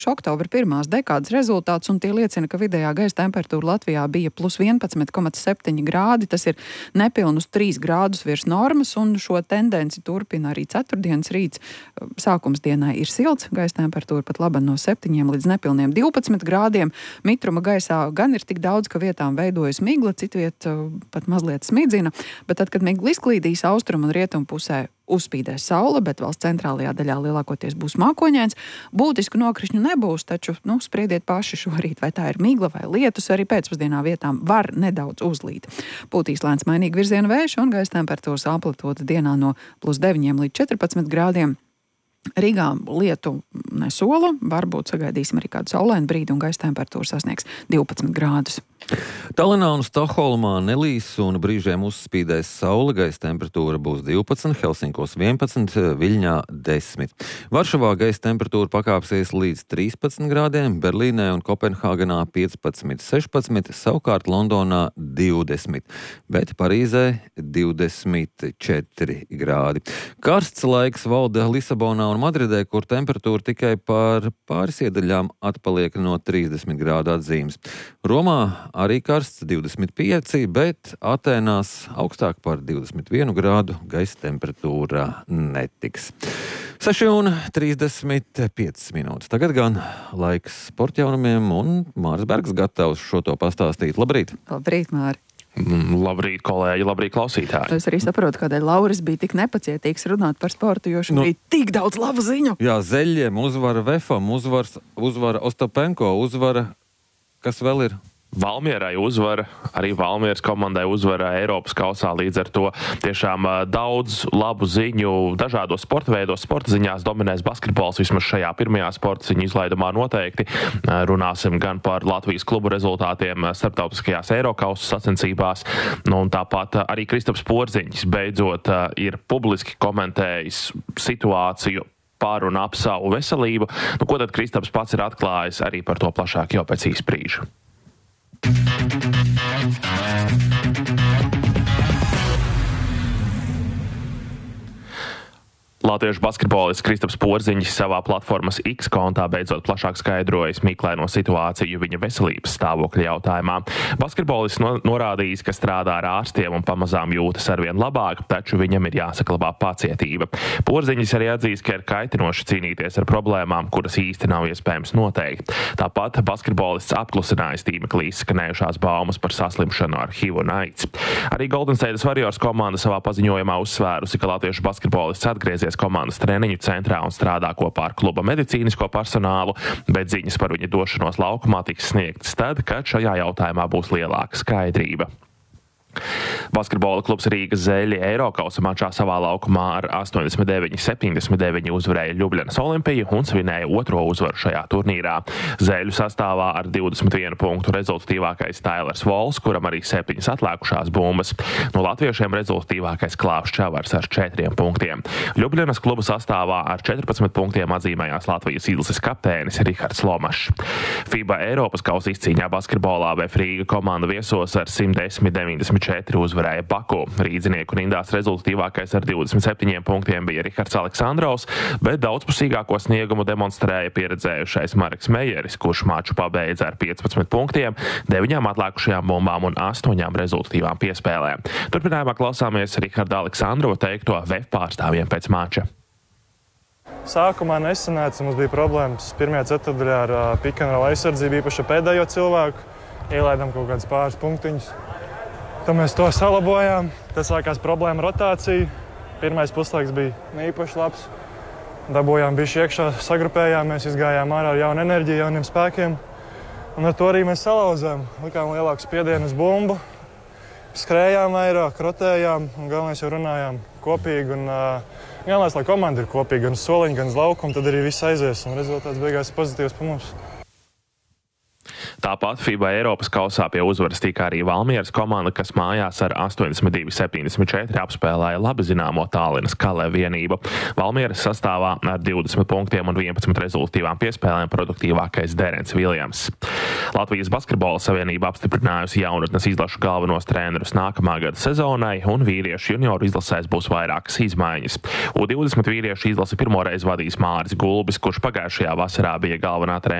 Oktobra pirmās dekādas rezultāts, un tie liecina, ka vidējā gaisa temperatūra Latvijā bija plus 11,7 grādi. Tas ir nepilnus 3 grādus virs normas, un šo tendenci turpina arī ceturtdienas rīts. Sākums dienai ir silts, gaisa temperatūra pat laba no 7 līdz nepilniem 12 grādiem. Mitruma gaisā gan ir tik daudz, ka vietām veidojas migla, citviet pat mazliet smidzina, bet tad, kad migla izklīdīs, austrumu un rietumu pusē uzspīdēs saule, bet valsts centrālajā daļā lielākoties būs mākoņains. Būtisku nokrišņu nebūs, taču, spriediet paši šorīt, vai tā ir migla vai lietus, arī pēcpusdienā vietām var nedaudz uzlīt. Pūtīs lēns mainīgi virziena vējš un gaisa temperatūras amplitūda dienā no plus 9 līdz 14 grādiem. Rīgā lietu nesola, varbūt sagaidīsim arī kādu saulainu brīdi un gaisa temperatūra sasniegs 12 grādus. Tallinā un Stokholmā nelīs un brīžiem uzspīdēs saule, gaisa temperatūra būs 12, Helsinkos 11, Viļņā 10. Varšavā gaisa temperatūra pakāpsies līdz 13 grādiem, Berlīnē un Kopenhāgenā 15, 16, savukārt Londonā 20, bet Parīzē 24 grādi. Karsts laiks valda Lisabonā un Madridē, kur temperatūra tikai par pāris iedaļām atpaliek no 30 grādu atzīmes. Romā arī karsts 25, bet Atēnās augstāk par 21 grādu gaisa temperatūra netiks. 6:35 minūtes. Tagad gan laiks sportjaunumiem, un Māris Bergs gatavs šo to pastāstīt. Labrīt! Labrīt, Māri! Labrīt, kolēģi, labrīt, klausītāji! Es arī saprotu, kādēļ Lauris bija tik nepacietīgs runāt par sportu, jo šobrīd tik daudz labu ziņu. Jā, Zeļiem uzvara Vefam, uzvara Ostapenko, uzvara, kas vēl ir? Valmierai uzvara, arī Valmieras komandai uzvara Eiropas kausā, līdz ar to tiešām daudz labu ziņu dažādos sporta veidos. Sporta ziņās dominēs basketbols, vismaz šajā pirmajā sporta ziņu izlaidumā noteikti. Runāsim gan par Latvijas klubu rezultātiem starptautiskajās Eirokausa sacensībās, un tāpat arī Kristaps Porziņš beidzot ir publiski komentējis situāciju par un ap savu veselību. Ko tad Kristaps pats ir atklājis, arī par to plašāk jau pēc īsa brīža. Latviešu basketbolists Kristaps Porziņš savā platformas X kontā beidzot plašāk skaidrojas mīklaino situāciju viņa veselības stāvokļa jautājumā. Basketbolists norādījis, ka strādā ar ārstiem un pamazām jūtas arvien labāk, taču viņam ir jāsaglabā pacietība. Porziņš arī atzīst, ka ir kaitinoši cīnīties ar problēmām, kuras īsti nav iespējams noteikt. Tāpat basketbolists apklusinājis tīmeklī izskanējušās baumas par saslimšanu ar HIV un AIDS. Arī Golden State Warriors komanda savā paziņojumā uzsvērusi, ka latviešu basketbolists atgriezies komandas treniņu centrā un strādā kopā ar kluba medicīnisko personālu, bet ziņas par viņa došanos laukumā tiks sniegtas tad, kad šajā jautājumā būs lielāka skaidrība. Basketbola klubs Rīgas Zeļi Eirokausa mačā savā laukumā ar 89-79 uzvarēja Ļubļanas Olimpiju un svinēja otro uzvaru šajā turnīrā. Zeļu sastāvā ar 21 punktu rezultatīvākais Tailers Vols, kuram arī 7 atlēkušās bumbas. No latviešiem rezultatīvākais Klāvs Čavars ar 4 punktiem. Ļubļanas kluba sastāvā ar 14 punktiem atzīmējās Latvijas izlases kapteinis Rihards Lomašs. FIBA Eiropas kausa izcīņā basketbolā VF Rīga komanda viesos ar 110-94 uzvarēja Baku. Rīdzinieku rindās rezultatīvākais ar 27 punktiem bija Rihards Aleksandrovs, bet daudzpusīgāko sniegumu demonstrēja pieredzējušais Mareks Mejeris, kurš maču pabeidza ar 15 punktiem, 9 atlēkušajām bumbām un 8 rezultatīvām piespēlēm. Turpinājumā klausāmies Riharda Aleksandrova teikto VF pārstāvjiem pēc mača. Sākumā nesanāca, mums bija problēmas pirmajā ceturtdaļā ar pick and roll aizsardzību, īpaši pēdējo cilvēku. Ielaidām kaut kādus pāris punktiņus. Tad mēs to salabojām. Tas sākās problēma rotācija. Pirmais puslaiks bija neīpaši labs. Dabūjām bišķi iekšā, sagrupējāmies, izgājām ārā ar jaunu enerģiju, jauniem spēkiem. Un ar to arī mēs salauzām. Likām lielāku spiedienu uz bumbu. Skrējām vairāk, rotējām un galvenais jau runājām kopīgi. Galvenais, lai komanda ir kopīga gan uz soliņa, gan uz laukuma, tad arī viss aizies un rezultāts beigās pozitīvs pa mums. Tāpat FIBA Eiropas kausā pie uzvaras tika arī Valmieras komanda, kas mājās ar 82-74 apspēlēja labi zināmo Tallinas Kalē vienību. Valmieras sastāvā ar 20 punktiem un 11 rezultīvām piespēlēm produktīvākais Derens Viljams. Latvijas basketbola savienība apstiprinājusi jaunatnes izlašu galvenos trenerus nākamā gada sezonai, un vīriešu junioru izlasēs būs vairākas izmaiņas. U20 vīriešu izlasi pirmoreiz vadīs Māris Gulbis, kurš pagājušajā vasarā bija galvenā trenera